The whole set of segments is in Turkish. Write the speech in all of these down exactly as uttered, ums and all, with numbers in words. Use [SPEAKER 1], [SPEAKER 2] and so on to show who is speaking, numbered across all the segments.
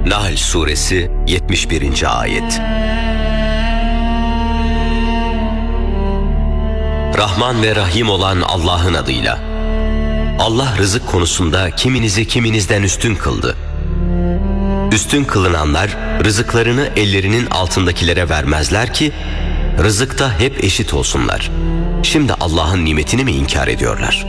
[SPEAKER 1] Nahl Suresi yetmiş birinci ayet. Rahman ve Rahim olan Allah'ın adıyla. Allah rızık konusunda kiminizi kiminizden üstün kıldı. Üstün kılınanlar rızıklarını ellerinin altındakilere vermezler ki rızıkta hep eşit olsunlar. Şimdi Allah'ın nimetini mi inkar ediyorlar?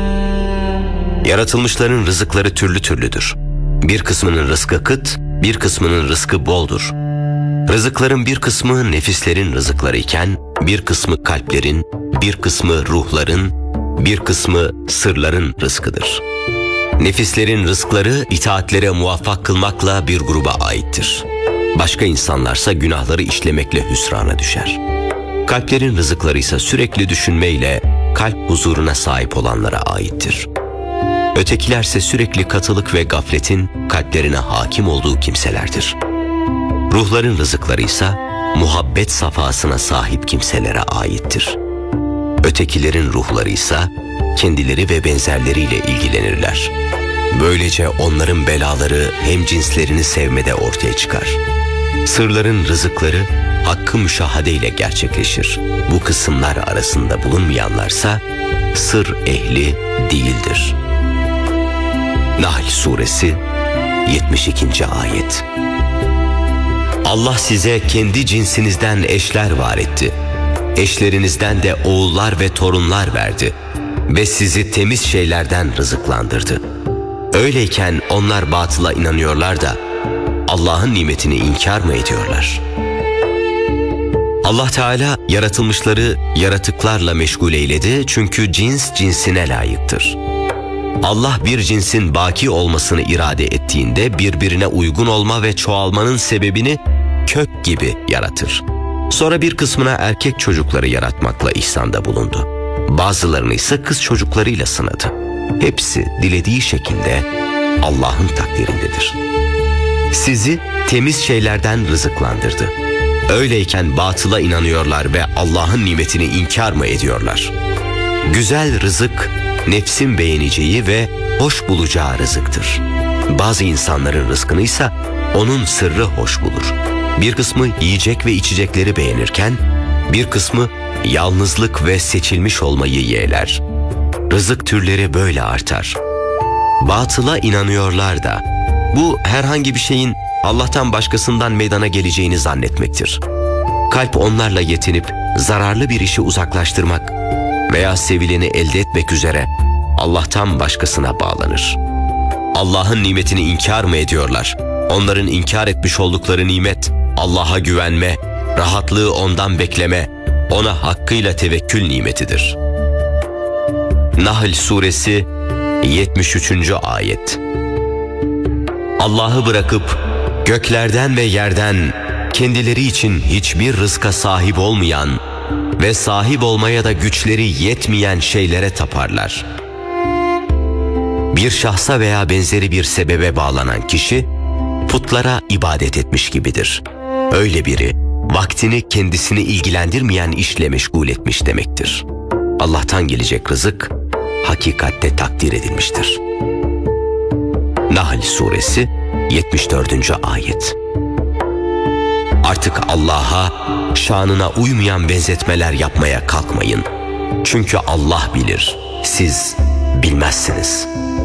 [SPEAKER 1] Yaratılmışların rızıkları türlü türlüdür. Bir kısmının rızkı kıt, bir kısmının rızkı boldur. Rızıkların bir kısmı nefislerin rızıkları iken, bir kısmı kalplerin, bir kısmı ruhların, bir kısmı sırların rızkıdır. Nefislerin rızkları itaatlere muvaffak kılmakla bir gruba aittir. Başka insanlarsa günahları işlemekle hüsrana düşer. Kalplerin rızıkları ise sürekli düşünmeyle kalp huzuruna sahip olanlara aittir. Ötekilerse sürekli katılık ve gafletin kalplerine hakim olduğu kimselerdir. Ruhların rızıkları ise muhabbet safhasına sahip kimselere aittir. Ötekilerin ruhları ise kendileri ve benzerleriyle ilgilenirler. Böylece onların belaları hem cinslerini sevmede ortaya çıkar. Sırların rızıkları hakkı müşahadeyle gerçekleşir. Bu kısımlar arasında bulunmayanlarsa sır ehli değildir. Nahl Suresi yetmiş ikinci ayet. Allah size kendi cinsinizden eşler var etti. Eşlerinizden de oğullar ve torunlar verdi ve sizi temiz şeylerden rızıklandırdı. Öyleyken onlar batıla inanıyorlar da Allah'ın nimetini inkar mı ediyorlar? Allah Teala yaratılmışları yaratıklarla meşgul eyledi çünkü cins cinsine layıktır. Allah bir cinsin baki olmasını irade ettiğinde birbirine uygun olma ve çoğalmanın sebebini kök gibi yaratır. Sonra bir kısmına erkek çocukları yaratmakla ihsanda bulundu. Bazılarını ise kız çocuklarıyla sınadı. Hepsi dilediği şekilde Allah'ın takdirindedir. Sizi temiz şeylerden rızıklandırdı. Öyleyken batıla inanıyorlar ve Allah'ın nimetini inkar mı ediyorlar? Güzel rızık, nefsin beğeneceği ve hoş bulacağı rızıktır. Bazı insanların rızkını ise onun sırrı hoş bulur. Bir kısmı yiyecek ve içecekleri beğenirken, bir kısmı yalnızlık ve seçilmiş olmayı yeğler. Rızık türleri böyle artar. Batıla inanıyorlar da, bu herhangi bir şeyin Allah'tan başkasından meydana geleceğini zannetmektir. Kalp onlarla yetinip zararlı bir işi uzaklaştırmak veya sevileni elde etmek üzere Allah'tan başkasına bağlanır. Allah'ın nimetini inkar mı ediyorlar? Onların inkar etmiş oldukları nimet, Allah'a güvenme, rahatlığı ondan bekleme, ona hakkıyla tevekkül nimetidir. Nahl Suresi yetmiş üçüncü ayet. Allah'ı bırakıp göklerden ve yerden kendileri için hiçbir rızka sahip olmayan ve sahip olmaya da güçleri yetmeyen şeylere taparlar. Bir şahsa veya benzeri bir sebebe bağlanan kişi putlara ibadet etmiş gibidir. Öyle biri vaktini kendisini ilgilendirmeyen işle meşgul etmiş demektir. Allah'tan gelecek rızık hakikatte takdir edilmiştir. Nahl Suresi yetmiş dördüncü ayet. Artık Allah'a şanına uymayan benzetmeler yapmaya kalkmayın. Çünkü Allah bilir, siz bilmezsiniz.